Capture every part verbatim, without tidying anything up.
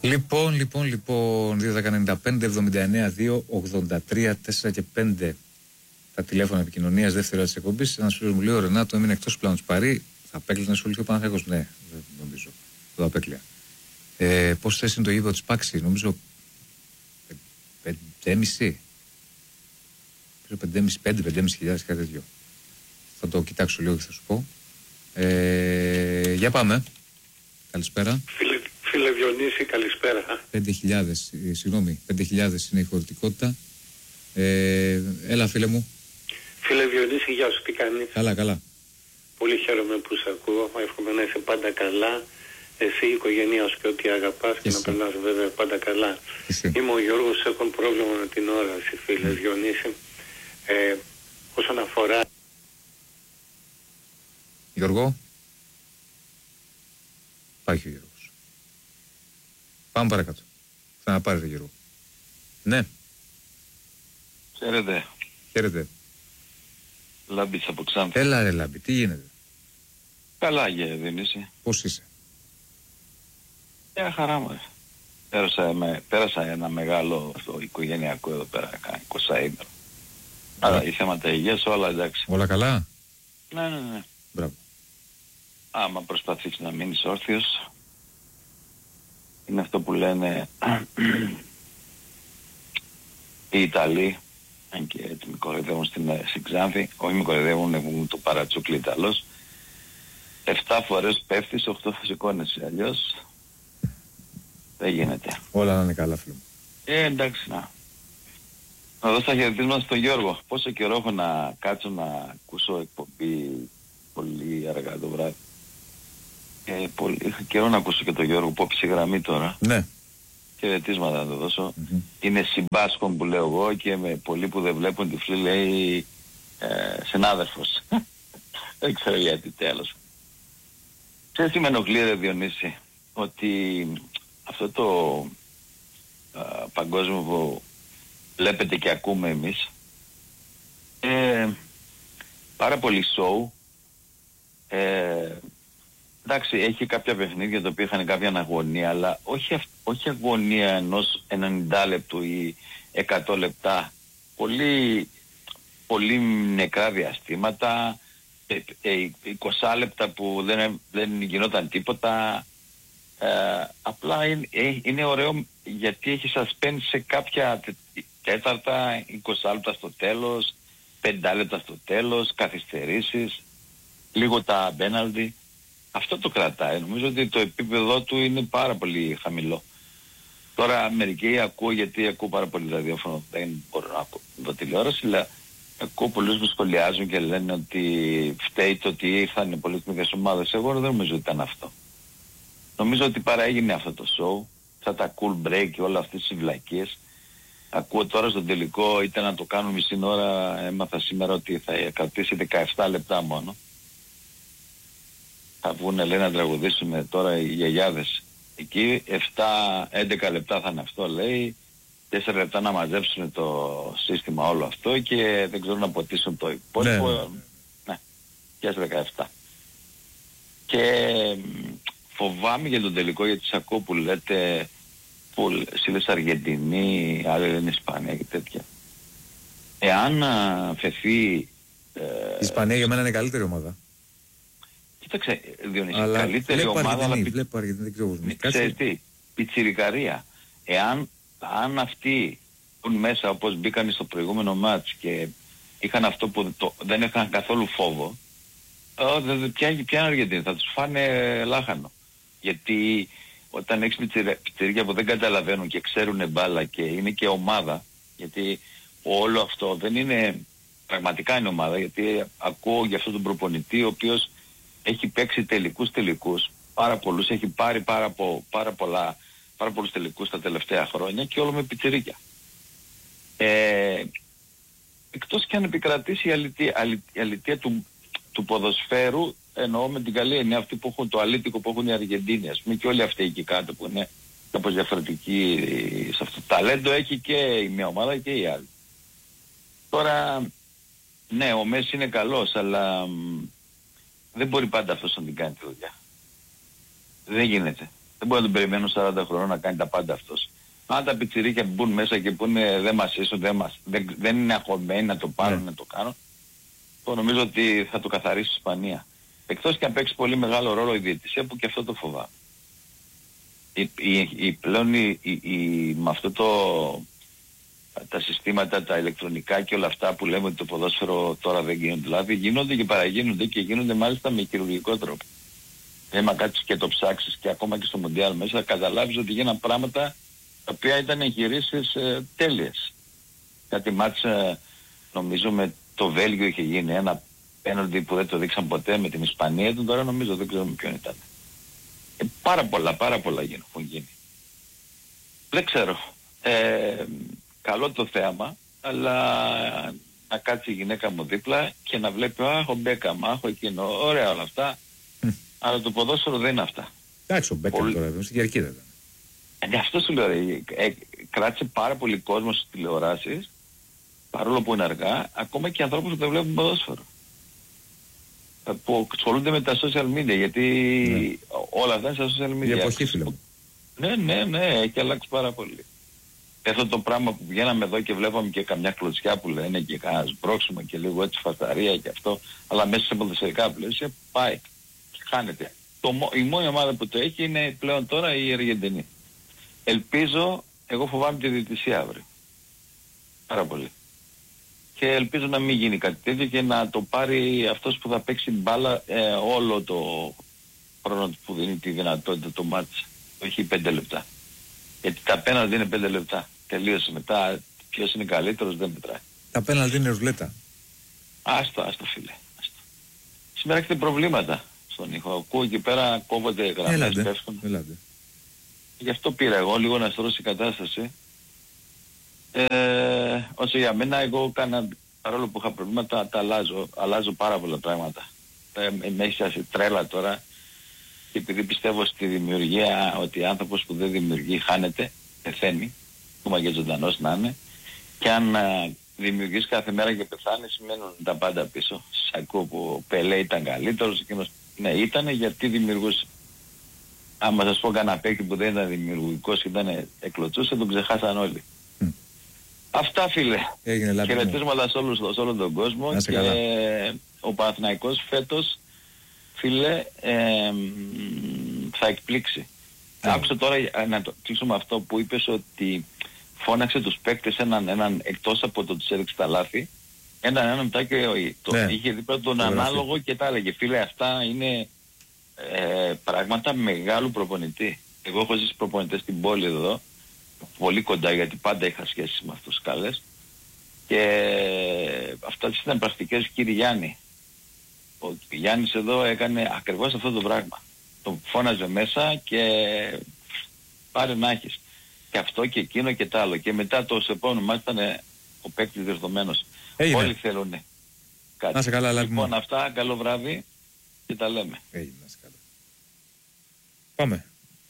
Λοιπόν, λοιπόν, λοιπόν, δύο ενενήντα πέντε εβδομήντα εννέα δύο ογδόντα τρία τέσσερα και πέντε τα τηλέφωνα επικοινωνίας, δεύτερη ώρα της εκπομπής. Ένας φίλος μου λέει: ο Ρενάτο έμεινε εκτός πλάνου Παρί. Θα απέκλεινε σου λίγο ο Παναθηναϊκός? Ναι, δεν νομίζω. Το απέκλεια. Ε, πώς θες είναι το γήπεδο της Πάξη? Νομίζω πεντέμισι. πεντέμισι, πέντε, πεντέμισι χιλιάδες, κάτι τέτοιο. Θα το κοιτάξω λίγο και θα σου πω. Ε, για πάμε. Καλησπέρα. Φίλε, φίλε Διονύση, καλησπέρα. πέντε χιλιάδες, συγγνώμη, πέντε χιλιάδες είναι η χωρητικότητα. Ε, έλα φίλε μου. Φίλε Διονύση, γεια σου, τι κάνεις? Καλά, καλά. Πολύ χαίρομαι που σε ακούω. Εύχομαι να είσαι πάντα καλά. Εσύ, η οικογένειά σου και ό,τι αγαπάς και, και να περνάς βέβαια πάντα καλά. Είμαι ο Γιώργος, έχω πρόβλημα με την όραση, φίλε mm. Διονύση. Ε, όσον αφορά... Γιώργο. Πάει ο Γιώργος. Πάμε παρακάτω. Ξαναπάρετε Γιώργο. Ναι. Χαίρετε. Χαίρετε. Λάμπης από Ξάνθη. Έλα ρε Λάμπη, τι γίνεται? Καλά για Διονύση. Πώς είσαι? Μια χαρά μου. Πέρασα, με, πέρασα ένα μεγάλο αυτό, οικογενειακό εδώ πέρα, κάνα εικοσαήμερο. Άρα οι θέματα υγείας όλα εντάξει. Όλα καλά? Ναι, ναι, ναι. Μπράβο. Άμα προσπαθείς να μείνεις όρθιος, είναι αυτό που λένε οι Ιταλοί, αν και με κοροϊδεύουν στην, στην Ξάνθη, όχι με κοροϊδεύουν, μου το παρατσούκλι Ιταλός, εφτά φορές πέφτεις, οχτώ θα σηκώνεσαι, αλλιώς δεν γίνεται. Όλα να είναι καλά φίλε μου. Ε, εντάξει, να. Να δώσω τα χαιρετίσματα στον Γιώργο. Πόσο καιρό έχω να κάτσω να ακούσω εκπομπή πολύ αργά το βράδυ. Ε, πολύ, είχα καιρό να ακούσω και τον Γιώργο που έπισε γραμμή τώρα. Ναι. Χαιρετίσματα να το δώσω. Mm-hmm. Είναι συμπάσχον που λέω εγώ και με πολλοί που δεν βλέπουν τυφλή λέει ε, συνάδελφος. Δεν ξέρω γιατί, τέλος. Ξέρεις τι με ενοχλεί ρε Διονύση? Ότι αυτό το α, παγκόσμιο που βλέπετε και ακούμε εμείς, ε, πάρα πολύ show. Ε, εντάξει, έχει κάποια παιχνίδια τα οποία είχαν κάποια αγωνία, αλλά όχι, όχι αγωνία ενός ενενήντα λεπτού ή εκατό λεπτά. Πολύ, πολύ νεκρά διαστήματα, ε, ε, είκοσι λεπτά που δεν, δεν γινόταν τίποτα. Ε, απλά είναι, ε, είναι ωραίο γιατί έχει suspense σε κάποια τέταρτα, είκοσι λεπτά στο τέλος, πέντε λεπτά στο τέλος, καθυστερήσεις, λίγο τα penalty. Αυτό το κρατάει. Νομίζω ότι το επίπεδο του είναι πάρα πολύ χαμηλό. Τώρα μερικοί ακούω, γιατί ακούω πάρα πολύ ραδιόφωνο, δεν μπορώ να ακούω το τηλεόραση, αλλά ακούω πολλούς που σχολιάζουν και λένε ότι φταίει το ότι ήρθαν πολλές μικρές ομάδες. Εγώ δεν νομίζω ότι ήταν αυτό. Νομίζω ότι παρά έγινε αυτό το show, σαν τα cool break και όλα αυτές τις βλακίες. Ακούω τώρα στον τελικό, ήταν να το κάνουν μισή ώρα, έμαθα σήμερα ότι θα κρατήσει δεκαεπτά λεπτά μόνο. Θα βγουνε λέει να τραγουδήσουμε τώρα οι γιαγιάδες. Εκεί επτά έντεκα λεπτά θα είναι αυτό λέει, τέσσερα λεπτά να μαζέψουν το σύστημα όλο αυτό και δεν ξέρουν να ποτίσουν το υπόλοιπο. Ναι, ναι. Και δεκαεπτά. Και φοβάμαι για τον τελικό γιατί σ' ακούω που λέτε που εσύ λες Αργεντινή, άλλοι λένε Ισπανία και τέτοια. Εάν φεθεί... Ε, η Ισπανία για μένα είναι καλύτερη ομάδα. Κοίταξε, Διονύση, καλύτερη ομάδα, αλλά βλέπω Αργεντινή, δεν ξέρω. Ξέρεις τι, πιτσιρικαρία. Εάν αν αυτοί μπουν μέσα όπως μπήκαν στο προηγούμενο μάτς και είχαν αυτό που το, δεν είχαν καθόλου φόβο, ε, ποια είναι Αργεντινή, θα τους φάνε λάχανο. Γιατί όταν έχεις πιτσιρίκια που δεν καταλαβαίνουν και ξέρουν μπάλα και είναι και ομάδα, γιατί όλο αυτό δεν είναι, πραγματικά είναι ομάδα, γιατί ακούω για αυτόν τον προπονητή ο οποίος έχει παίξει τελικούς τελικούς, πάρα πολλούς, έχει πάρει πάρα, πο, πάρα, πολλά, πάρα πολλούς τελικούς τα τελευταία χρόνια και όλο με πιτσιρίκια. Ε, εκτός και αν επικρατήσει η αλητία, η αλητία του, του ποδοσφαίρου, εννοώ με την καλή έννοια αυτοί που έχουν το αλήτικο που έχουν οι Αργεντίνοι, ας πούμε, και όλοι αυτοί εκεί κάτω που είναι κάπως διαφορετικοί σε αυτό το ταλέντο έχει και η μία ομάδα και η άλλη. Τώρα, ναι, ο Μέση είναι καλός, αλλά μ, δεν μπορεί πάντα αυτός να την κάνει τη δουλειά. Δεν γίνεται. Δεν μπορεί να τον περιμένουν σαράντα χρονών να κάνει τα πάντα αυτός. Αν τα πιτσιρίκια μπουν μέσα και πούνε δεν μας ίσουν, δεν, μας, δεν, δεν είναι αγχωμένοι να το πάρουν, yeah. να το κάνουν, το νομίζω ότι θα το καθαρίσει η Ισπανία. Εκτός και αν παίξει πολύ μεγάλο ρόλο η διαιτησία, που και αυτό το φοβάμαι. Η, η, η, πλέον η, η, η, με αυτό το, τα συστήματα, τα ηλεκτρονικά και όλα αυτά που λέμε ότι το ποδόσφαιρο τώρα δεν γίνονται, δηλαδή γίνονται και παραγίνονται και γίνονται μάλιστα με χειρουργικό τρόπο. Έμα κάτσεις και το ψάξεις και ακόμα και στο Μοντιάλ μέσα θα καταλάβεις ότι γίναν πράγματα τα οποία ήταν εγχειρήσεις ε, τέλειες. Κάτι μάτς ε, νομίζω με το Βέλγιο είχε γίνει ένα πέναλτι που δεν το δείξαν ποτέ, με την Ισπανία του, τώρα νομίζω δεν ξέρω με ποιον ήταν. Ε, πάρα πολλά, πάρα πολλά έχουν γίνει. Δεν ξέρω. Ε, καλό το θέαμα, αλλά να κάτσει η γυναίκα μου δίπλα και να βλέπει αχ ο Μπέκαμ, αχ ο εκείνο, ωραία όλα αυτά. Mm. Αλλά το ποδόσφαιρο δεν είναι αυτά. Εντάξει, ο Μπέκαμ Πολύ... τώρα, στην Κερκίδα ήταν. Ε, αυτό σου λέω, ε, ε, κράτησε πάρα πολύ κόσμο στις τηλεοράσεις, παρόλο που είναι αργά, ακόμα και ανθρώπους που δεν βλέπουν ποδόσφαιρο. Που ασχολούνται με τα social media, γιατί ναι. όλα αυτά είναι στα social media. Η εποχή, φίλε μου. Ναι, ναι, ναι, έχει αλλάξει πάρα πολύ. Αυτό το πράγμα που βγαίναμε εδώ και βλέπαμε και καμιά κλωτσιά που λένε και κανένα σπρώξιμο και λίγο έτσι φασταρία και αυτό, αλλά μέσα σε ποδοσφαιρικά πλαίσια πάει και χάνεται. Το, η μόνη ομάδα που το έχει είναι πλέον τώρα η Αργεντινή. Ελπίζω, εγώ φοβάμαι τη διαιτησία αύριο. Πάρα πολύ. Και ελπίζω να μην γίνει κάτι τέτοιο και να το πάρει αυτός που θα παίξει μπάλα ε, όλο το χρόνο που δίνει τη δυνατότητα το μάτς. Όχι πέντε λεπτά. Γιατί τα πέναλτι είναι πέντε λεπτά. Τελείωσε μετά. Ποιος είναι καλύτερος δεν μετράει. Τα πέναλτι είναι ρουλέτα. Άστο, άστο φίλε. Άστο. Σήμερα έχετε προβλήματα στον ήχο. Ακούω εκεί πέρα κόβονται γραμμές, πέφτουν. Έλατε. Γι' αυτό πήρα εγώ λίγο να στρώσει η κατάσταση. Ε, όσο για μένα, εγώ κάνα, παρόλο που είχα προβλήματα, τα αλλάζω, αλλάζω πάρα πολλά πράγματα. Ε, με έχει άσει τρέλα τώρα και επειδή πιστεύω στη δημιουργία, ότι άνθρωπος που δεν δημιουργεί χάνεται, πεθαίνει, ακόμα και ζωντανός να είναι, και αν α, δημιουργείς κάθε μέρα και πεθάνει, σημαίνουν τα πάντα πίσω. Σ' ακούω που ο Πελέ ήταν καλύτερος, εκείνος, ναι, ήτανε γιατί δημιουργούσε. Άμα σας πω κανένα παίκτη που δεν ήταν δημιουργικός και ήταν εκλωτσούσε, τον ξεχάσαν όλοι. Αυτά φίλε. Χαιρετίσματα σε, όλους, σε όλο τον κόσμο και καλά. Ο Παναθηναϊκός φέτος φίλε ε, θα εκπλήξει. Yeah. Άκουσα τώρα να το κλείσουμε αυτό που είπες ότι φώναξε τους παίκτες έναν, έναν εκτός από το τους έδειξε τα λάθη, έναν έναν μετά και το, yeah. είχε δίπλα τον ανάλογο και τα έλεγε φίλε αυτά είναι ε, πράγματα μεγάλου προπονητή. Εγώ έχω ζήσει προπονητές στην πόλη εδώ πολύ κοντά γιατί πάντα είχα σχέση με αυτούς καλές και αυτά ήταν πρακτικές του κύριου Γιάννη. Ο Γιάννης εδώ έκανε ακριβώς αυτό το πράγμα. Τον φώναζε μέσα και πάρε να έχεις. Και αυτό και εκείνο και τ' άλλο. Και μετά το επόμενο μάτι ήταν ο παίκτης δεδομένος. Όλοι θέλουν κάτι. Να σε καλά, λοιπόν αυτά, καλό βράδυ και τα λέμε. Έγινε, να σε καλά. Πάμε.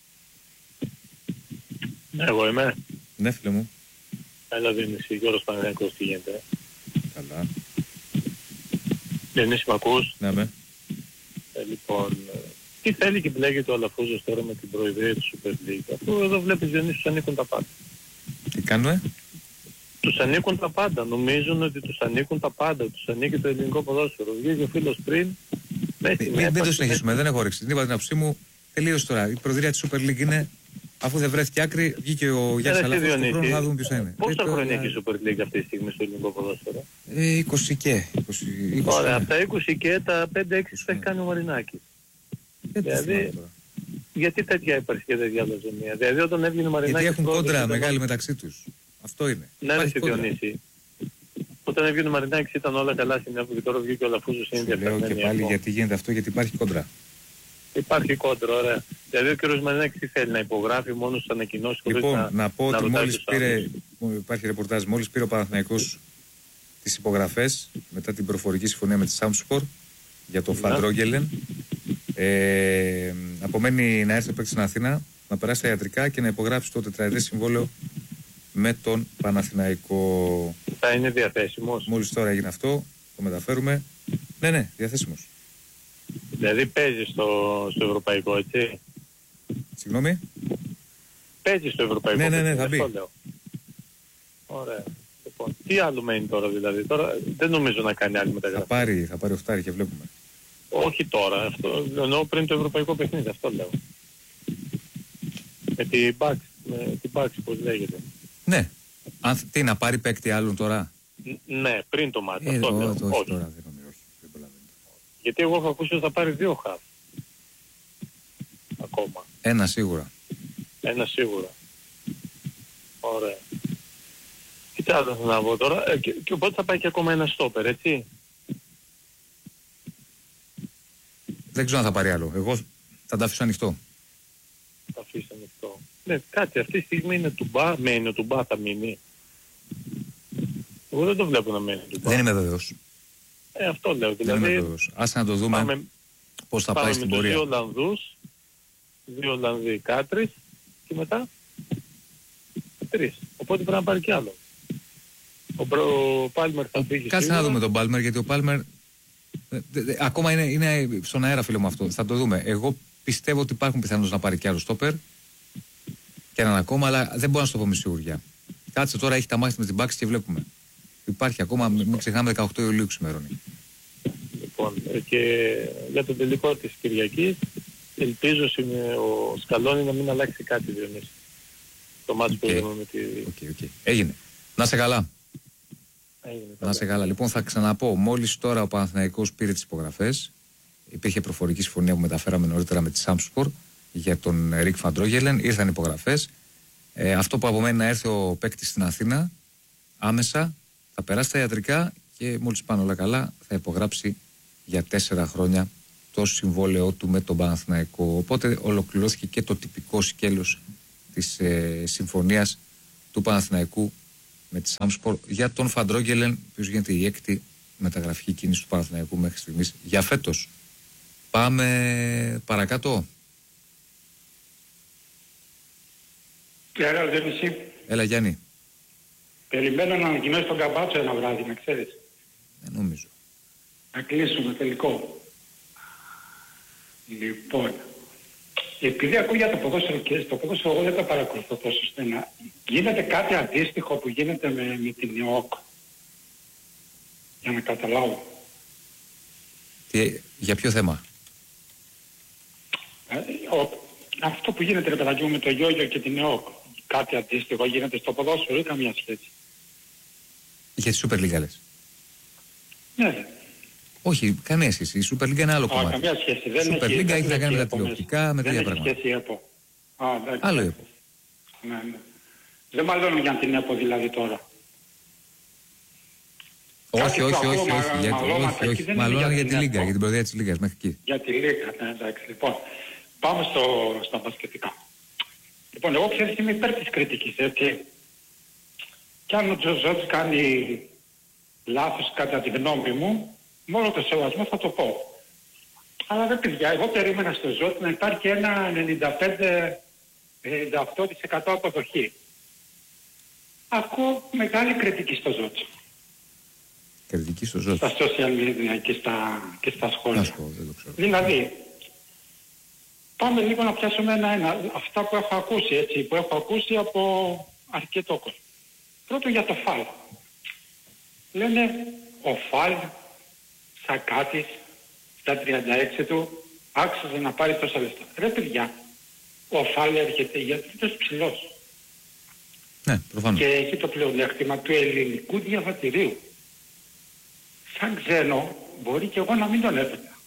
Εγώ είμαι. Ναι, φίλε μου. Έλα, Διονύση, Γιώργος Παναγιακός, τι γίνεται. Καλά. Διονύση, μ' ακούς? Ναι, με. Ε, λοιπόν, τι θέλει και μπλέκεται ο Αλαφούζος τώρα με την προεδρία του Super League. Αφού εδώ βλέπεις, Διονύση, τους ανήκουν τα πάντα. Τι κάνουμε? Τους ανήκουν τα πάντα. Νομίζουν ότι τους ανήκουν τα πάντα. Τους ανήκει το ελληνικό ποδόσφαιρο. Βγήκε ο φίλος πριν. Μην, μην το συνεχίσουμε, δεν έχω όρεξη. Την είπα την άποψή μου. Τελείωσε τώρα. Η προεδρία της Super League είναι. Αφού δεν βρέθηκε άκρη, βγήκε ο Γιάννης Αλαφούζος του χρόνου, θα δούμε ποιος θα είναι. Πόσα χρόνια έχει η Super League αυτή τη στιγμή στο ελληνικό ποδόσφαιρο? Ε, είκοσι και. είκοσι, είκοσι, Ωραία, από τα είκοσι και τα πέντε έξι θα έχει κάνει ο Μαρινάκης. Δηλαδή, γιατί τέτοια υπάρχει και τέτοια λαζονία? Δηλαδή όταν έβγαινε ο Μαρινάκης... Γιατί έχουν κόντρα μεγάλη μεταξύ τους. Αυτό είναι. Ναι, ρε Διονύση. Όταν έβγαινε ο Μαρινάκης ήταν όλα καλά στην Νέα, και τώρα βγήκε ο Αλαφούζος είναι ενδιαφέρον. Λέω και πάλι γιατί γίνεται αυτό, γιατί υπάρχει κόντρα. Υπάρχει κόντρα, ωραία. Δηλαδή ο κ. Μαρινάκης τι θέλει, να υπογράφει μόνο στις ανακοινώσεις? Λοιπόν, να, να πω να ότι μόλις πήρε, υπάρχει ρεπορτάζ, μόλις πήρε ο Παναθηναϊκός τις υπογραφές μετά την προφορική συμφωνία με τη Σάμσπορ για το Φαντρόγγελεν. Ε, απομένει να έρθει παίξει στην Αθήνα, να περάσει τα ιατρικά και να υπογράψει το τετραετές συμβόλαιο με τον Παναθηναϊκό. Θα είναι διαθέσιμος? Μόλις τώρα έγινε αυτό, το μεταφέρουμε. Ναι, ναι, διαθέσιμος. Δηλαδή παίζει στο, στο ευρωπαϊκό, έτσι. συγγνώμη. Παίζει στο ευρωπαϊκό. Ναι, ναι, ναι, θα μπει. Ωραία. Λοιπόν, τι άλλο μένει τώρα δηλαδή? Τώρα δεν νομίζω να κάνει άλλη μεταγραφή. Θα πάρει, θα πάρει οχτάρι και βλέπουμε. Όχι τώρα, αυτό εννοώ πριν το ευρωπαϊκό παιχνίδι, αυτό λέω. Με την Bucks, με την Bucks πώς λέγεται. Ναι. Αν, τι, να πάρει παίκτη άλλον τώρα? Ν, ναι, πριν το μάτι, ε, αυτό το, λέω. το, όχι, τώρα δεν νομίζω, όχι, δεν προλαβαίνω. Γιατί εγώ έχω ακούσει ότι θα πάρει δύο χαφ. Ακόμα. Ένα σίγουρα. Ένα σίγουρα. Ωραία. Τι άλλο θα να πω τώρα, ε, και, και οπότε θα πάει και ακόμα ένα στόπερ, έτσι. Δεν ξέρω αν θα πάρει άλλο. Εγώ θα τα αφήσω ανοιχτό. Θα αφήσει ανοιχτό. Ναι, κάτι αυτή τη στιγμή είναι Τουμπά, μένει ο Τουμπά, θα μείνει. Εγώ δεν το βλέπω να μένει Τουμπά. Δεν είμαι βεβαίως. Ε, αυτό λέω. Δεν Δηλαδή, είμαι βεβαίως. Άσε να το δούμε πάμε, πώς θα πάει στην πορεία. Δύο Ολλανδούς, δύο Ολλανδοί κάτρεις και μετά τρεις. Οπότε πρέπει να πάρει κι άλλο. Ο, ο Πάλμερ θα πήγε. Κάτσε να δούμε τον Πάλμερ, γιατί ο Πάλμερ ακόμα είναι, είναι στον αέρα, φίλο μου, αυτό. Θα το δούμε. Εγώ πιστεύω ότι υπάρχουν πιθανότητες να πάρει κι άλλο στόπερ και έναν ακόμα, αλλά δεν μπορώ να σου το πω με σιγουριά. Κάτσε τώρα, έχει τα μάχη με την Bucks και βλέπουμε. Υπάρχει ακόμα, μην ξεχνάμε, δεκαοκτώ Ιουλίου ξημερώνει. Λοιπόν, και για το τελικό της Κυριακής, ελπίζω ο Σκαλόνι να μην αλλάξει κάτι, Διονύση. Το μάτι που είδαμε με τη... Okay, okay. Έγινε. Να σε καλά. Έγινε, να σε καλά. Λοιπόν, θα ξαναπώ, μόλις τώρα ο Παναθηναϊκός πήρε τις υπογραφές, υπήρχε προφορική συμφωνία που μεταφέραμε νωρίτερα με τη Σάμσπορ για τον Ρικ Φαντρόγελεν, ήρθαν υπογραφές. Ε, αυτό που απομένει να έρθει ο παίκτης στην Αθήνα άμεσα, θα περάσει τα ιατρικά και μόλις πάνε όλα καλά θα υπογράψει για τέσσερα χρόνια το συμβόλαιό του με τον Παναθηναϊκό. Οπότε ολοκληρώθηκε και το τυπικό σκέλος της ε, συμφωνίας του Παναθηναϊκού με τη Σάμσπορ για τον Φαντρόγελεν, ο οποίος γίνεται η έκτη μεταγραφική κίνηση του Παναθηναϊκού μέχρι στιγμής για φέτος. Πάμε παρακάτω. Έλα, Διονύση. Έλα, Γιάννη. Περιμένω να ανακοινώσει τον Καμπάτσο ένα βράδυ, να ξέρεις. Δεν νομίζω. Να κλείσουμε τελικό. Λοιπόν, επειδή ακούω για το ποδόσφαιρο και στο ποδόσφαιρο εγώ δεν τα παρακολουθώ τόσο στενά. Γίνεται κάτι αντίστοιχο που γίνεται με, με την ΕΟΚ. Για να καταλάβω. Τι, για ποιο θέμα? Ε, ο, αυτό που γίνεται, ρε παιδάκι μου, με το Γιώργιο και την ΕΟΚ. Κάτι αντίστοιχο γίνεται στο ποδόσφαιρο ή καμία σχέση? Για τη Super League λες? Ναι. Όχι, καμία σχέση. Η Super League είναι άλλο Α, κομμάτι. καμία σχέση. Δεν η Super League έχει να κάνει με τα τηλεοπτικά, με τέτοια πράγματα. Δεν έχει σχέση η ΕΠΟ. Α, άλλο η ΕΠΟ. Ναι, ναι. Δεν μαλώνω για την ΕΠΟ δηλαδή τώρα. Όχι, όχι, όχι, όχι. Μαλώνω για τη Λίγκα, για την προεδρία της Λίγκας μέχρι εκεί. Για τη Λίγκα, ναι, εντάξει. Λοιπόν, πάμε στο, στα μπασκετικά. Λοιπόν, εγώ ξέρεις είμαι υπέρ της κριτικής, έτσι. Κι αν ο Τζοζότς κάνει λάθος κατά τη γνώμη μου, μόνο το σεβασμό θα το πω. Αλλά δεν παιδιά, εγώ περίμενα στο Ζότ να υπάρχει ένα ενενήντα πέντε με ενενήντα οκτώ τοις εκατό αποδοχή. Ακούω μεγάλη κριτική στο Ζότ. Κριτική στο Ζότ. Στα social media και στα, και στα σχόλια. Άσχο, δεν το ξέρω. Δηλαδή, πάμε λίγο να πιάσουμε ένα-ένα. Αυτά που έχω ακούσει, έτσι, που έχω ακούσει από αρκετό κόσμο. Πρώτο για το Φαλ. Λένε ο Φαλ Σακάτης στα τριάντα έξι του άξιζε να πάρει τόσα λεφτά. Ρε παιδιά, ο Φαλ έρχεται γιατί είναι ψηλός. Ναι, προφανώς. Και έχει το πλεονέκτημα του ελληνικού διαβατηρίου. Σαν ξένο μπορεί και εγώ να μην τον έπαιρνα.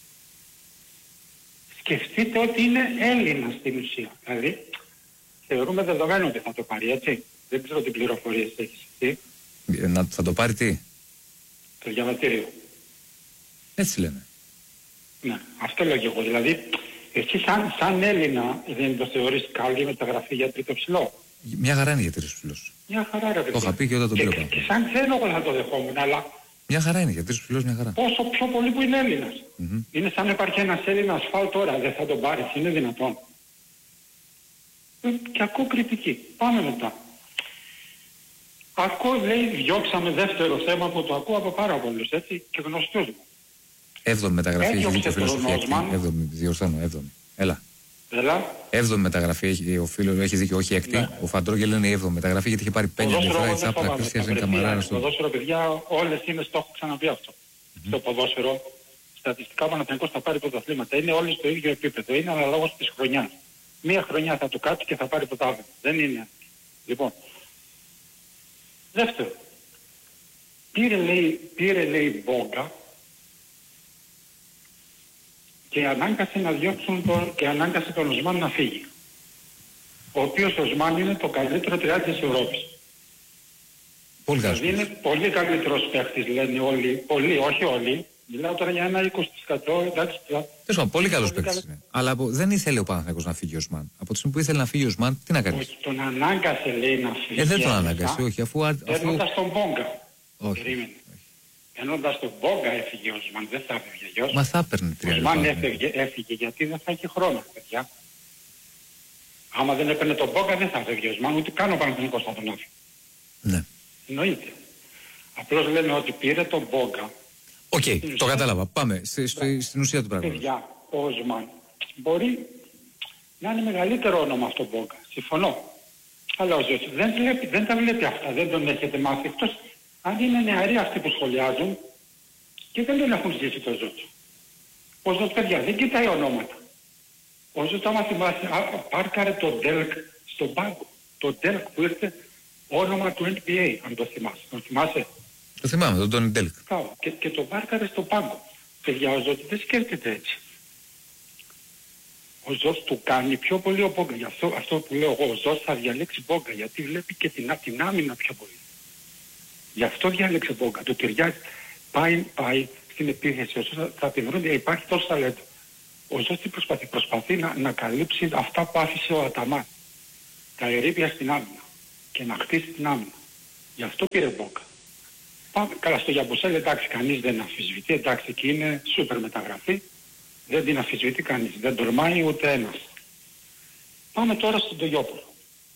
Σκεφτείτε ότι είναι Έλληνας στην ουσία. Δηλαδή, θεωρούμε δεδομένο ότι θα το πάρει, έτσι. Δεν ξέρω τι πληροφορίες έχεις εσύ. Να, θα το πάρει τι? Το διαβατήριο. Έτσι λένε. Ναι, αυτό λέω και εγώ. Δηλαδή, εσύ σαν, σαν Έλληνα δεν το θεωρείς καλή μεταγραφή για τρίτο ψηλό? Μια χαρά είναι για τρίτο ψηλός. Μια χαρά, ρε παιδιά. Το είχα πει και όταν τον και, πήρα. Και σαν ξένο εγώ θα το δεχόμουν, αλλά... Μια χαρά είναι για τρίτο ψηλός, μια χαρά. Πόσο πιο πολύ που είναι Έλληνας. Mm-hmm. Είναι σαν να υπάρχει ένας Έλληνας Φαλ τώρα, δεν θα τον πάρεις, είναι δυνατόν? Ε, και ακούω κριτική. Πάμε μετά. Ακούω, λέει, διώξαμε δεύτερο θέμα που το ακούω από πάρα πολλούς, έτσι, και γνωστούς μου. Έβδομη μεταγραφή έχει δίκιο φίλος του Φιάκη. Νόσμαν. Έβδομη, διορθώνω, έβδομη. Έλα. Έλα. Έβδομη μεταγραφή έχει ο φίλος, έχει δίκιο, όχι έκτη. Ναι. Ο Φαντρόγελ είναι η έβδομη μεταγραφή γιατί είχε πάρει πέντε διαφορά. Η Τσάπρα, Κρίστιανσεν, Καμαρά. Στο ποδόσφαιρο, παιδιά, όλες είναι, το έχω ξαναπεί αυτό. Mm-hmm. Στο ποδόσφαιρο, στατιστικά ο Παναθηναϊκός θα πάρει πρωταθλήματα. Είναι όλοι στο ίδιο επίπεδο. Είναι αναλόγως της χρονιάς. Μία χρονιά θα του κάτσει και θα πάρει πρωτάθλημα. Δεν είναι. Λοιπόν. Δεύτερο. Πήρε λέει, πήρε λέει Μπόγκα και ανάγκασε να διώξουν τον, και ανάγκασε τον Οσμάν να φύγει. Ο οποίος ο Οσμάν είναι το καλύτερο τριάρι της Ευρώπης. Πολύ δηλαδή είναι πολύ καλύτερος παίχτης λένε όλοι, πολύ, όχι όλοι. Μιλάω τώρα για ένα είκοσι τοις εκατό, εντάξει. Τέλος, πολύ καλός παίκτης είναι. Αλλά από, δεν ήθελε ο Παναθηναϊκός να φύγει ο Οσμάν. Από τη στιγμή που ήθελε να φύγει ο Οσμάν, τι να κάνει. Όχι, τον ανάγκασε λέει να φύγει. Ε, δεν τον ανάγκασε, όχι, αφού. αφού... Παίρνοντας τον Μπόγκα. Όχι. Περίμενε. Παίρνοντας τον Μπόγκα έφυγε ο Οσμάν, δεν θα έφυγε αλλιώς. Μα θα έπαιρνε τρία λεπτά. Ο Οσμάν έφυγε, έφυγε γιατί δεν θα έχει χρόνο, παιδιά. Άμα δεν έπαιρνε τον Μπόγκα δεν θα έφυγε ο Οσμάν, ούτε καν ο Παναθηναϊκός θα τον άφηγε. Ναι. Εννοείται. Απλώς λένε ότι πήρε τον Μπόγκα. Οκ, okay, το κατάλαβα. Πάμε στη, στη, στην ουσία του πράγματος. Παιδιά, ο Οσμάν μπορεί να είναι μεγαλύτερο όνομα αυτό ο Μπόγκα. Συμφωνώ. Αλλά ο Ζώτς δεν, δεν τα βλέπει αυτά, δεν τον έχετε μάθει. Εκτός αν είναι νεαροί αυτοί που σχολιάζουν και δεν τον έχουν ζήσει το Ζώτς. Ο Ζώτς, παιδιά, δεν κοιτάει ονόματα. Ο Ζώτς, άμα θυμάσαι, πάρκαρε το Ντέλκ στον πάγκο. Το Ντέλκ που ήρθε όνομα του N B A, αν το θυμάσαι. Τον θυμάσαι. Το θυμάμαι, τον Τόνι Ντέλκ. Και, και το πάρκαρε στο πάγκο. Παιδιά, ο Ζώτς δεν σκέφτεται έτσι. Ο Ζώτς του κάνει πιο πολύ ο Μπόγκα. Γι' αυτό, αυτό που λέω εγώ, ο Ζώτς θα διαλέξει Μπόγκα, γιατί βλέπει και την, την άμυνα πιο πολύ. Γι' αυτό διάλεξε Μπόγκα. Του ταιριάζει. Πάει, πάει στην επίθεση. Ο Ζώτς θα την βρουν, υπάρχει τόσο ταλέντο. Ο Ζώτς τι προσπαθεί. Προσπαθεί να, να καλύψει αυτά που άφησε ο Αταμάν. Τα ερείπια στην άμυνα. Και να χτίσει την άμυνα. Γι' αυτό πήρε Μπόγκα. Πάμε, καλά, στο Γιαμπουσέλ εντάξει, κανείς δεν αμφισβητεί. Εντάξει, εκεί είναι σούπερ μεταγραφή. Δεν την αμφισβητεί κανείς. Δεν τολμάει ούτε ένας. Πάμε τώρα στον Τογιόπουλο.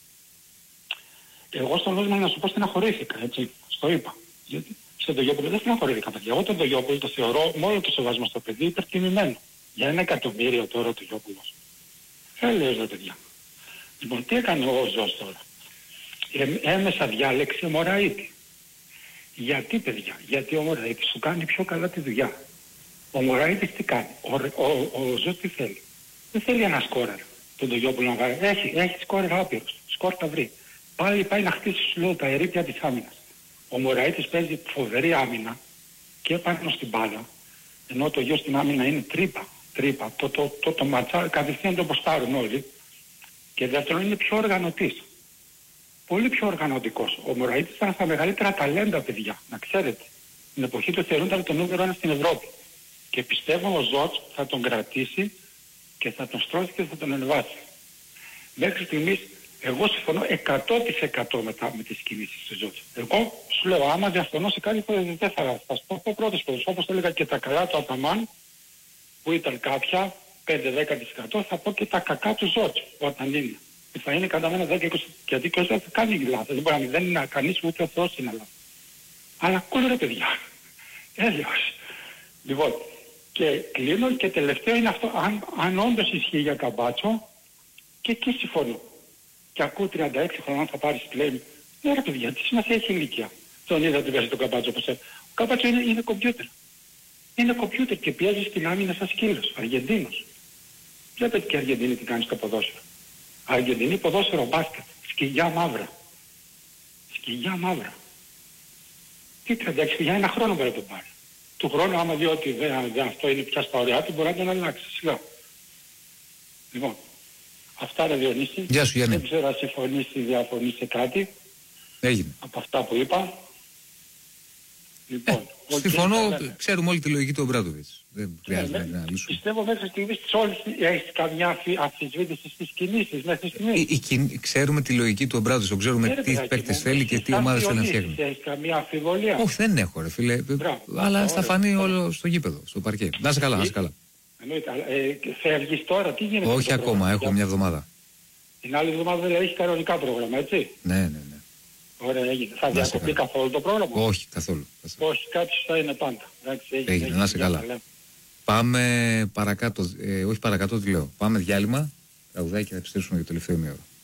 Εγώ στον Οσμάν να σου πω στεναχωρήθηκα, έτσι. Στο είπα. Γιατί στον Τογιόπουλο δεν στεναχωρήθηκα, παιδιά. Εγώ τον Τογιόπουλο το θεωρώ, μόνο το σεβασμό στο παιδί, υπερτιμημένο. Για ένα εκατομμύριο τώρα ο Τογιόπουλος. Έλεος ρε παιδιά. Λοιπόν, τι έκανε ο Ζως τώρα. Ε, έμεσα διάλεξε Μωραΐτη. Γιατί παιδιά, γιατί ο Μωραΐτης σου κάνει πιο καλά τη δουλειά. Ο Μωραΐτης τι κάνει, ο, ο, ο, ο Ζως τι θέλει. Δεν θέλει ένα σκόρερ, τον Τογιόπουλο να βγάλει. Έχει, έχει σκόρερ άπειρος, σκόρ τα βρει. Πάλι πάει να χτίσει σου λέω τα ερείπια της άμυνας. Ο Μωραΐτης παίζει φοβερή άμυνα και πάνω στην μπάλα, ενώ το γιο στην άμυνα είναι τρύπα, τρύπα. Το, το, το, το ματσά, κατευθείαν το ποστάρουν όλοι. Και δεύτερον είναι πιο οργανωτής. Πολύ πιο οργανωτικός. Ο Μωραΐτης ήταν στα μεγαλύτερα ταλέντα, παιδιά, να ξέρετε. Την εποχή του θεωρούνταν το νούμερο ένα στην Ευρώπη. Και πιστεύω ο Ζώτς θα τον κρατήσει και θα τον στρώσει και θα τον ανεβάσει. Μέχρι στιγμής εγώ συμφωνώ εκατό τοις εκατό με, τα, με τις κινήσεις του Ζώτς. Εγώ σου λέω άμα διαφωνώ σε κάτι δεν θα, θα σου πω πρώτος πρώτος. Όπως έλεγα και τα καλά του Αταμάν που ήταν κάποια πέντε με δέκα τοις εκατό θα πω και τα κακά του Ζώτς όταν είναι. Και θα είναι κατά μένα δέκα με είκοσι τοις εκατό γιατί και ο Ζώτς θα κάνει λάθος. Δεν μπορεί να δεν είναι κανείς ούτε ο Θεός είναι λάθος. Αλλά ακούω ρε παιδιά. Έλεος. Λοιπόν, και κλείνω και τελευταίο είναι αυτό, αν, αν όντως ισχύει για Καμπάτσο, και εκεί συμφωνώ. Και ακούω τριάντα έξι χρονών θα πάρεις πλέον. Ναι ρε παιδιά, τι σημασία έχει ηλικία. Τον είδα την πέσει τον Καμπάτσο όπως έλεγε. Ο Καμπάτσο είναι, είναι κομπιούτερ. Είναι κομπιούτερ και πιέζει στην άμυνα σαν σκύλος. Αργεντίνος. Βλέπετε και Αργεντινή τι κάνει στο ποδόσφαιρο. Αργεντινή ποδόσφαιρο μπάσκετ. Σκυλιά μαύρα. Σκυλιά μαύρα. Τι τριάντα έξι για ένα χρόνο μπορεί να το πάρει. Του χρόνου άμα δει ότι δεν, δεν αυτό είναι πια στα ωριά του μπορεί να τον αλλάξει. Σιγά. Λοιπόν, αυτά ρε Διονύση. Γεια σου Γιάννη. Δεν ξέρω αν συμφωνείς ή διαφωνείς σε κάτι. Έγινε. Από αυτά που είπα. Λοιπόν, ε, συμφωνώ, okay, ξέρουμε όλη τη λογική του Ομπράντοβιτς. Δεν χρειάζεται να αναλύσουμε. Πιστεύω μέχρι στιγμής όλες έχεις καμιά αμφισβήτηση στις κινήσεις μέχρι στιγμής. Η, η, ξέρουμε τη λογική του Ομπράντοβιτς, ξέρουμε ε, τι παίκτες θέλει και τι ομάδες θέλει να φτιάχνει. Έχεις καμία αμφιβολία. Όχι, δεν έχω ρε φίλε. Μπράβο, αλλά ωραία, θα φανεί όλο στο γήπεδο, στο παρκέ. Να είσαι καλά, να είσαι καλά. Ε, φεύγεις τώρα, τι γίνεται? Όχι ακόμα, πρόγραμμα, έχω μια εβδομάδα. Την άλλη εβδομάδα δηλαδή έχει κανονικά πρόγραμμα, έτσι. Ναι, ναι, ναι. Ωραία, έγινε. Θα διακοπεί καθόλου το πρόγραμμα? Όχι, καθόλου. Όχι, κάτι θα είναι πάντα. Εντάξει, έγινε, έγινε, να είσαι καλά. Πάμε παρακάτω, ε, όχι παρακάτω, τι λέω. Πάμε διάλειμμα Τραγουδάκι και θα επιστρέψουμε για το τελευταίο ημίωρο.